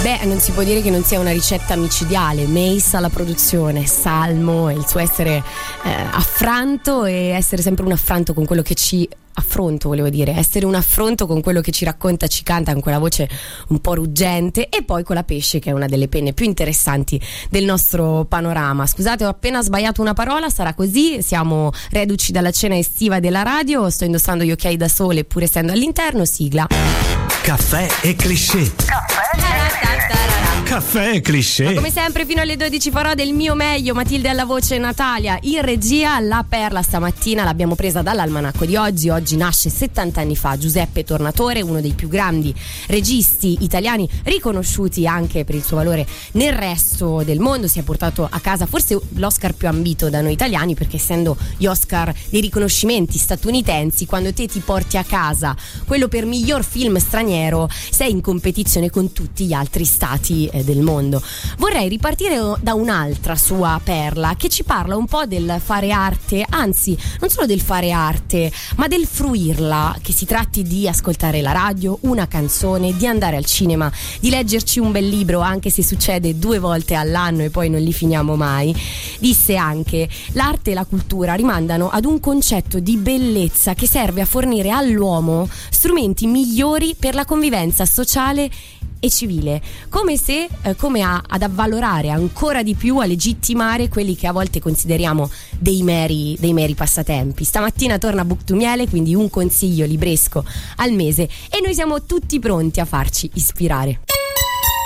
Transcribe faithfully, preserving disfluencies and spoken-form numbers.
Beh, non si può dire che non sia una ricetta micidiale. Mace alla produzione, Salmo e il suo essere eh, affranto e essere sempre un affranto con quello che ci affronto, volevo dire, essere un affronto con quello che ci racconta, ci canta con quella voce un po' ruggente, e poi con la Pesce, che è una delle penne più interessanti del nostro panorama. Scusate, ho appena sbagliato una parola, sarà così, siamo reduci dalla cena estiva della radio, sto indossando gli occhiali da sole pur essendo all'interno. Sigla. Caffè e cliché. Caffè e cliché. Ma come sempre fino alle dodici farò del mio meglio. Matilde alla voce, Natalia in regia. La perla stamattina l'abbiamo presa dall'almanacco di oggi. Oggi nasce settanta anni fa Giuseppe Tornatore, uno dei più grandi registi italiani, riconosciuti anche per il suo valore nel resto del mondo. Si è portato a casa forse l'Oscar più ambito da noi italiani, perché essendo gli Oscar dei riconoscimenti statunitensi, quando te ti porti a casa quello per miglior film straniero, sei in competizione con tutti gli altri stati del mondo. Vorrei ripartire da un'altra sua perla che ci parla un po' del fare arte, anzi non solo del fare arte ma del fruirla, che si tratti di ascoltare la radio, una canzone, di andare al cinema, di leggerci un bel libro, anche se succede due volte all'anno e poi non li finiamo mai. Disse anche: l'arte e la cultura rimandano ad un concetto di bellezza che serve a fornire all'uomo strumenti migliori per la convivenza sociale e civile, come se eh, come a, ad avvalorare ancora di più, a legittimare quelli che a volte consideriamo dei meri, dei meri passatempi. Stamattina torna Book to Miele, quindi un consiglio libresco al mese, e noi siamo tutti pronti a farci ispirare.